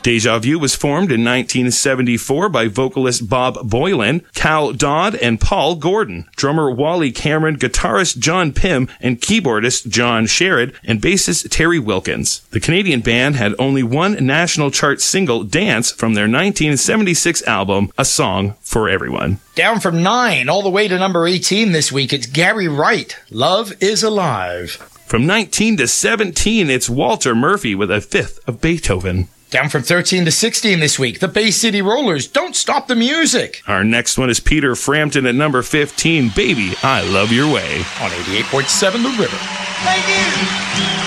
Deja Vu was formed in 1974 by vocalist Bob Boylan, Cal Dodd, and Paul Gordon, drummer Wally Cameron, guitarist John Pym, and keyboardist John Sherrod, and bassist Terry Wilkins. The Canadian band had only one national chart single, Dance, from their 1976 album, A Song for Everyone. Down from 9 all the way to number 18 this week, it's Gary Wright, Love is Alive. From 19 to 17, it's Walter Murphy with a fifth of Beethoven. Down from 13 to 16 this week, the Bay City Rollers, Don't Stop the Music. Our next one is Peter Frampton at number 15, Baby, I Love Your Way. On 88.7 The River. Thank you.